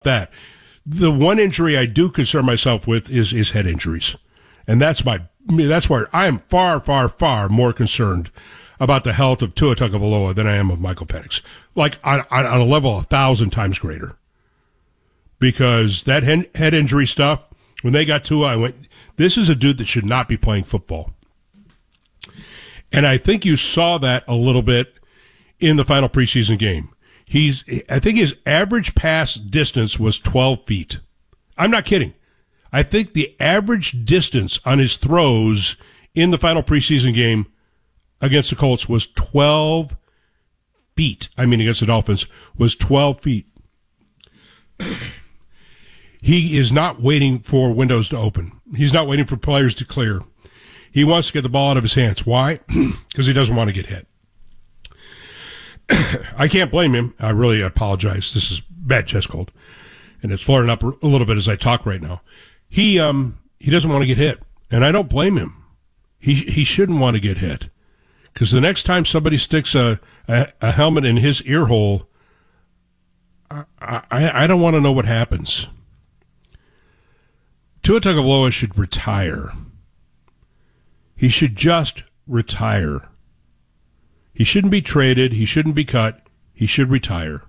that. The one injury I do concern myself with is head injuries. And that's where I am far, far, far more concerned about the health of Tua Tagovailoa than I am of Michael Penix. Like on a level 1,000 times greater. Because that head injury stuff, when they got Tua, I went, this is a dude that should not be playing football. And I think you saw that a little bit in the final preseason game. I think his average pass distance was 12 feet. I'm not kidding. I think the average distance on his throws in the final preseason game against the Colts was 12 feet. I mean, against the Dolphins, was 12 feet. He is not waiting for windows to open. He's not waiting for players to clear. He wants to get the ball out of his hands. Why? Because he doesn't want to get hit. I can't blame him. I really apologize. This is bad chest cold, and it's flaring up a little bit as I talk right now. He doesn't want to get hit, and I don't blame him. He shouldn't want to get hit, because the next time somebody sticks a helmet in his ear hole, I don't want to know what happens. Tua Tagovailoa should retire. He should just retire. He shouldn't be traded. He shouldn't be cut. He should retire.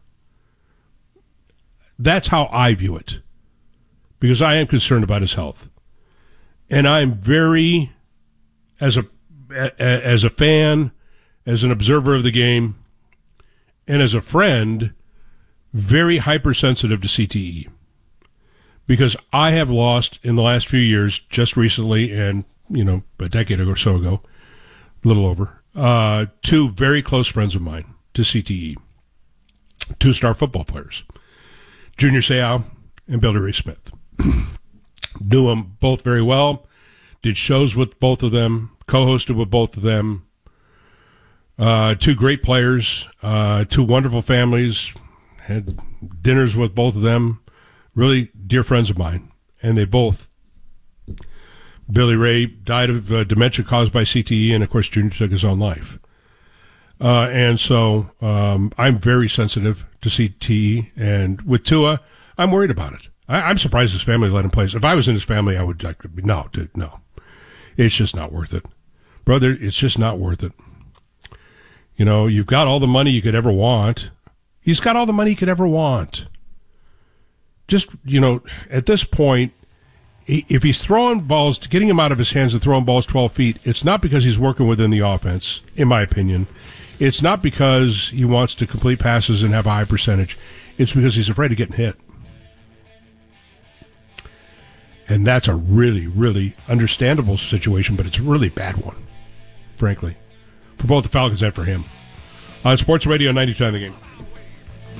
That's how I view it, because I am concerned about his health. And I'm very, as a fan, as an observer of the game, and as a friend, very hypersensitive to CTE. Because I have lost in the last few years, just recently and, a decade or so ago, a little over, two very close friends of mine to CTE. 2-star football players. Junior Seau and Billy Ray Smith. Knew them both very well. Did shows with both of them. Co-hosted with both of them. Two great players. Two wonderful families. Had dinners with both of them. Really dear friends of mine. And they both, Billy Ray died of dementia caused by CTE, and of course Junior took his own life. And so I'm very sensitive to CTE, and with Tua, I'm worried about it. I'm surprised his family let him play. If I was in his family, I would like, no, dude, no. It's just not worth it. Brother, it's just not worth it. You've got all the money you could ever want. He's got all the money he could ever want. Just, at this point, if he's throwing balls, getting him out of his hands and throwing balls 12 feet, it's not because he's working within the offense, in my opinion. It's not because he wants to complete passes and have a high percentage. It's because he's afraid of getting hit. And that's a really, really understandable situation, but it's a really bad one, frankly, for both the Falcons and for him. Sports Radio 92 The Game.